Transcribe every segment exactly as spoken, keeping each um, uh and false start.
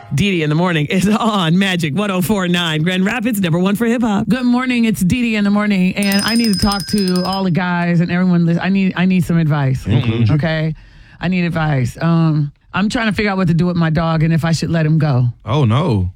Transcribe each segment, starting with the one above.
Dee Dee in the morning is on Magic one oh four point nine. Grand Rapids, number one for hip hop. Good morning. It's Dee Dee in the morning, and I need to talk to all the guys and everyone. Listen, I need I need some advice. Mm-hmm. Okay, I need advice. Um, I'm trying to figure out what to do with my dog and if I should let him go. Oh no,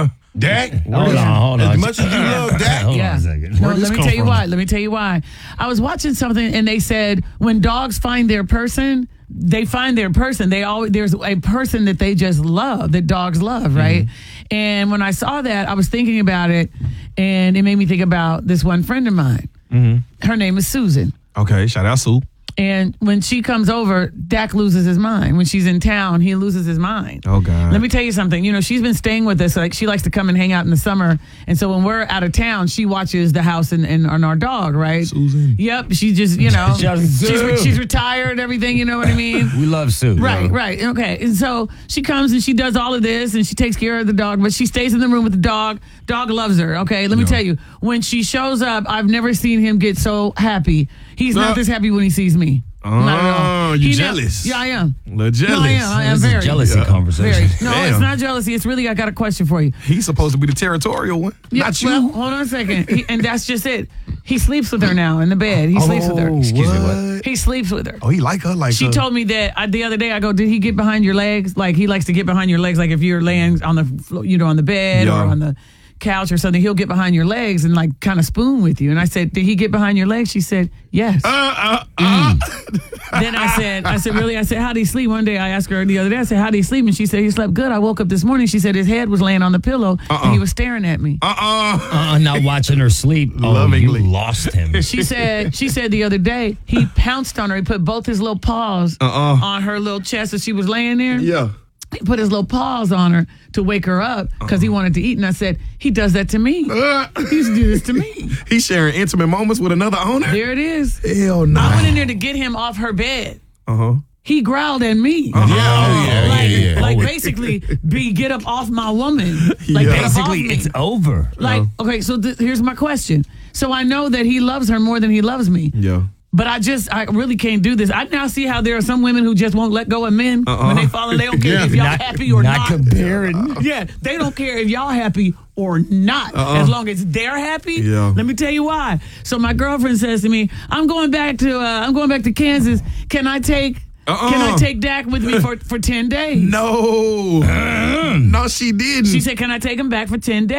Dak. Hold on, hold on. As much as you love Dak, Hold yeah. on a second. No, Where'd this let me come tell you from? why. Let me tell you why. I was watching something and they said when dogs find their person, they find their person. They always there's a person that they just love, that dogs love, right? Mm-hmm. And when I saw that, I was thinking about it, and it made me think about this one friend of mine. Mm-hmm. Her name is Susan. Okay, shout out Sue. And when she comes over, Dak loses his mind. When she's in town, he loses his mind. Oh, God. Let me tell you something. You know, she's been staying with us. Like, she likes to come and hang out in the summer. And so when we're out of town, she watches the house and, and, and our dog, right? Susan. Yep. She just, you know, Shout out to she's, Sue. she's retired and everything. You know what I mean? We love Sue. Right, right. Okay. And so she comes and she does all of this and she takes care of the dog, but she stays in the room with the dog. Dog loves her. Okay. Let me tell you, when she shows up, I've never seen him get so happy. He's Uh, not this happy when he sees me. Oh, Not at all. you He jealous? Ne- yeah, I am. A little jealous. No, I am. I am This is very. a jealousy Yeah. conversation. Very. No, Damn. it's not jealousy. It's really, I got a question for you. He's supposed to be the territorial one, Yeah, not you. well, hold on a second. He, and that's just it. He sleeps with her now in the bed. He sleeps with her. Excuse me, what? He sleeps with her. Oh, he like her like She her. told me that I, the other day. I go, did he get behind your legs? Like he likes to get behind your legs. Like if you're laying on the, flo- you know, on the bed Yeah. or on the couch or something, he'll get behind your legs and like kind of spoon with you. And I said, did he get behind your legs? She said, yes. Uh, uh, uh. Then I said, I said, really? I said, how did he sleep? One day I asked her the other day, I said, how did he sleep? And she said, he slept good. I woke up this morning. She said his head was laying on the pillow and he was staring at me. Uh-uh. Uh, not watching her sleep. Oh, Lovingly. you lost him. She said, she said the other day, he pounced on her. He put both his little paws Uh-uh. on her little chest as she was laying there. Yeah. He put his little paws on her to wake her up because he wanted to eat. And I said, he does that to me. Uh, He used to do this to me. he's sharing intimate moments with another owner? There it is. Hell no. I went in there to get him off her bed. Uh-huh. He growled at me. Uh-huh. Oh, yeah, like, yeah, yeah. like Oh, basically, be get up off my woman. Like Yeah. get up off Basically, me. it's over. Like, okay, so th- here's my question. So I know that he loves her more than he loves me. Yeah. But I just, I really can't do this. I now see how there are some women who just won't let go of men Uh-uh. when they fall in. They don't care Yeah. if y'all Not, happy or not not. comparing. Yeah, they don't care if y'all happy or not, Uh-uh. as long as they're happy. Yeah. Let me tell you why. So my girlfriend says to me, "I'm going back to, uh, I'm going back to Kansas. Can I take, Uh-uh. can I take Dak with me for for ten days?" No. no, she didn't. She said, "Can I take him back for ten days?"